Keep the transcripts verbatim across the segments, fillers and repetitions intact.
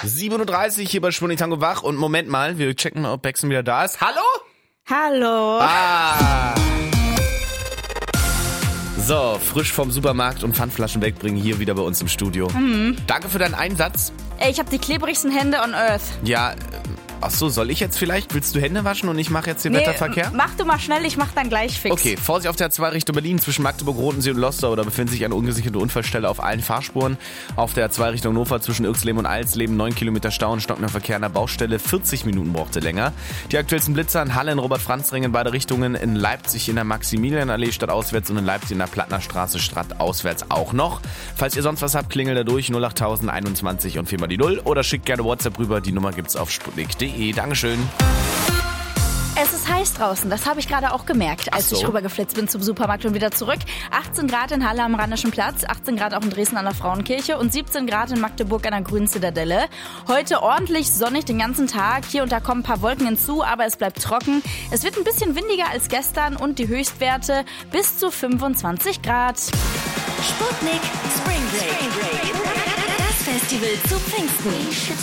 sieben Uhr dreißig hier bei Sputnik Tango wach und Moment mal, wir checken mal, ob Becksen wieder da ist. Hallo? Hallo. Ah. So, frisch vom Supermarkt und Pfandflaschen wegbringen, hier wieder bei uns im Studio. Mhm. Danke für deinen Einsatz. Ey, ich habe die klebrigsten Hände on Earth. Ja, ach so, soll ich jetzt vielleicht? Willst du Hände waschen und ich mache jetzt den nee, Wetterverkehr? Mach du mal schnell, ich mach dann gleich fix. Okay, Vorsicht auf der A zwei Richtung Berlin zwischen Magdeburg, Rotensee und Lostorf. Da befindet sich eine ungesicherte Unfallstelle auf allen Fahrspuren. Auf der A zwei Richtung Hannover zwischen Irxleben und Alsleben neun Kilometer Stau und stockender Verkehr an der Baustelle. vierzig Minuten brauchte länger. Die aktuellsten Blitzer in Halle, in Robert-Franz-Ring in beide Richtungen, in Leipzig in der Maximilianallee stadtauswärts und in Leipzig in der Plattnerstraße stadtauswärts auch noch. Falls ihr sonst was habt, klingelt da durch null acht null null einundzwanzig und viermal die Null oder schickt gerne WhatsApp rüber. Die Nummer gibt's auf sputnik punkt de. Dankeschön. Es ist heiß draußen, das habe ich gerade auch gemerkt, als so. ich rübergeflitzt bin zum Supermarkt und wieder zurück. achtzehn Grad in Halle am Rheinischen Platz, achtzehn Grad auch in Dresden an der Frauenkirche und siebzehn Grad in Magdeburg an der Grünen Zitadelle. Heute ordentlich sonnig den ganzen Tag, hier und da kommen ein paar Wolken hinzu, aber es bleibt trocken. Es wird ein bisschen windiger als gestern und die Höchstwerte bis zu fünfundzwanzig Grad. Sputnik Spring Break. Das Festival zu Pfingsten.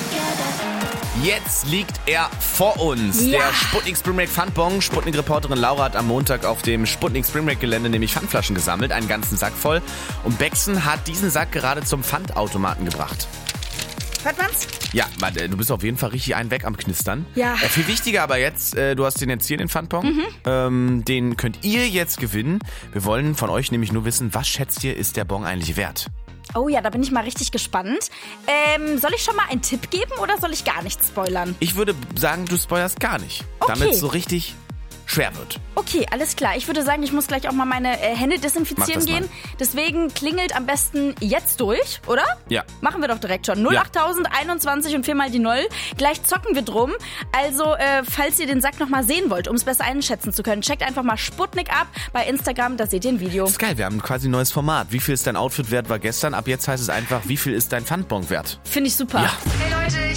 Jetzt liegt er vor uns. Ja. Der Sputnik Spring Break Pfandbon. Sputnik-Reporterin Laura hat am Montag auf dem Sputnik Spring Break Gelände nämlich Pfandflaschen gesammelt, einen ganzen Sack voll. Und Becksen hat diesen Sack gerade zum Pfandautomaten gebracht. Hört man's? Ja, Mann, du bist auf jeden Fall richtig einen weg am Knistern. Ja. Äh, viel wichtiger aber jetzt, äh, du hast den jetzt hier, den Pfandbon. Mhm. Ähm, den könnt ihr jetzt gewinnen. Wir wollen von euch nämlich nur wissen, was schätzt ihr, ist der Bon eigentlich wert? Oh ja, da bin ich mal richtig gespannt. Ähm, soll ich schon mal einen Tipp geben oder soll ich gar nichts spoilern? Ich würde sagen, du spoilerst gar nicht. Okay. Damit es so richtig schwer wird. Okay, alles klar. Ich würde sagen, ich muss gleich auch mal meine äh, Hände desinfizieren Mach das gehen. mal. Deswegen klingelt am besten jetzt durch, oder? Ja. Machen wir doch direkt schon. null acht null null einundzwanzig und viermal die Null. Gleich zocken wir drum. Also, äh, falls ihr den Sack nochmal sehen wollt, um es besser einschätzen zu können, checkt einfach mal Sputnik ab bei Instagram, da seht ihr ein Video. Das ist geil, wir haben quasi ein neues Format. Wie viel ist dein Outfit wert, war gestern. Ab jetzt heißt es einfach, wie viel ist dein Pfandbon wert? Finde ich super. Ja. Hey Leute,